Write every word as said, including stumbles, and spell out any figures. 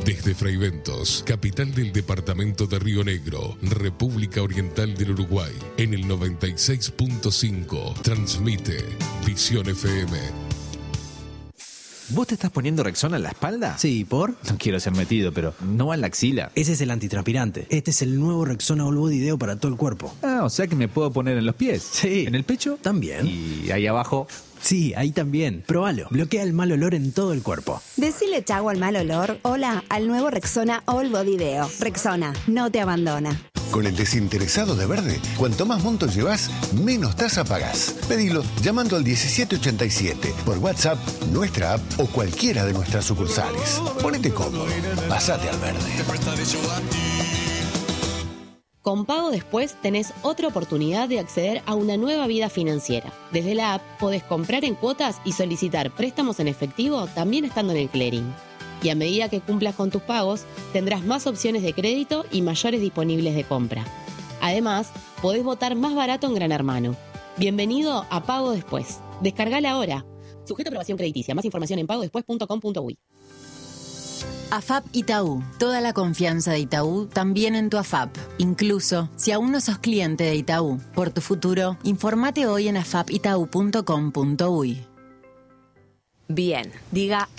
Desde Fraiventos, capital del departamento de Río Negro, República Oriental del Uruguay, en el noventa y seis punto cinco, transmite Visión F M. ¿Vos te estás poniendo Rexona en la espalda? Sí, ¿por? No quiero ser metido, pero ¿no va en la axila? Ese es el antitranspirante. Este es el nuevo Rexona All Body Deo para todo el cuerpo. Ah, o sea que me puedo poner en los pies. Sí. ¿En el pecho? También. Y ahí abajo. Sí, ahí también. Próbalo. Bloquea el mal olor en todo el cuerpo. Decile chau al mal olor. Hola al nuevo Rexona All Body Deo. Rexona, no te abandona. Con el desinteresado de Verde, cuanto más montos llevas, menos tasa pagás. Pedilo llamando al diecisiete ochenta y siete, por WhatsApp, nuestra app o cualquiera de nuestras sucursales. Ponete cómodo, pasate al Verde. Con Pago Después tenés otra oportunidad de acceder a una nueva vida financiera. Desde la app podés comprar en cuotas y solicitar préstamos en efectivo también estando en el clearing. Y a medida que cumplas con tus pagos, tendrás más opciones de crédito y mayores disponibles de compra. Además, podés votar más barato en Gran Hermano. Bienvenido a Pago Después. Descargala ahora. Sujeto a aprobación crediticia. Más información en pago después punto com punto uy. A F A P Itaú. Toda la confianza de Itaú también en tu A F A P. Incluso si aún no sos cliente de Itaú. Por tu futuro, informate hoy en afapitau punto com punto uy. Bien, diga